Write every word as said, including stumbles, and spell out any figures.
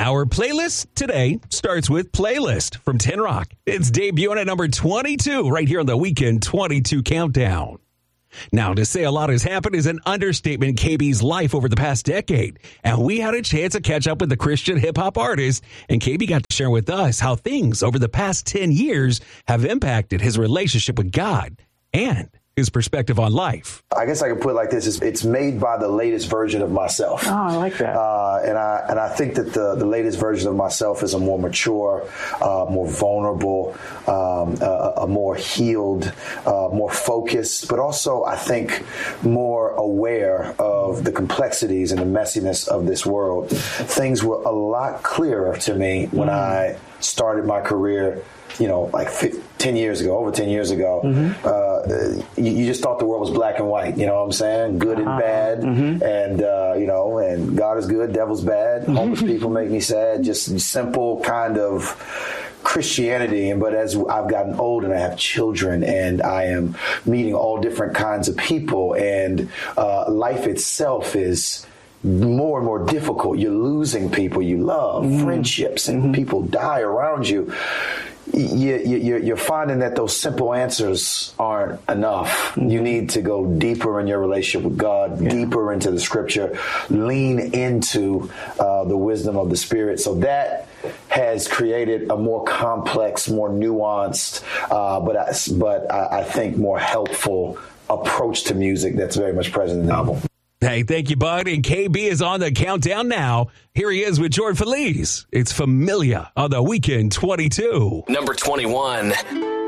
Our playlist today starts with Playlist from Tin Rock. It's debuting at number twenty-two right here on the Weekend twenty-two Countdown. Now, to say a lot has happened is an understatement in K B's life over the past decade. And we had a chance to catch up with the Christian hip-hop artist, and K B got to share with us how things over the past ten years have impacted his relationship with God and his perspective on life. I guess I could put it like this: it's, it's made by the latest version of myself. Oh, I like that. Uh, and I and I think that the, the latest version of myself is a more mature, uh, more vulnerable, um, a, a more healed, uh, more focused, but also I think more aware of the complexities and the messiness of this world. Things were a lot clearer to me when mm. I started my career, you know, like ten years ago, over ten years ago. Mm-hmm. Uh, you, you just thought the world was black and white, you know what I'm saying? Good uh-huh. and bad. Mm-hmm. And, uh, you know, and God is good, devil's bad. Mm-hmm. Homeless people make me sad. Just simple kind of Christianity. And but as I've gotten old and I have children and I am meeting all different kinds of people, and uh, life itself is more and more difficult. You're losing people you love, mm-hmm. friendships, and mm-hmm. people die around you. You, you, you're finding that those simple answers aren't enough. Mm-hmm. You need to go deeper in your relationship with God, yeah. deeper into the scripture, lean into uh, the wisdom of the Spirit. So that has created a more complex, more nuanced, uh, but, I, but I, I think more helpful approach to music that's very much present in the album. Hey, thank you, bud. And K B is on the countdown now. Here he is with Jordan Feliz. It's Familia on the Weekend twenty-two. Number twenty-one.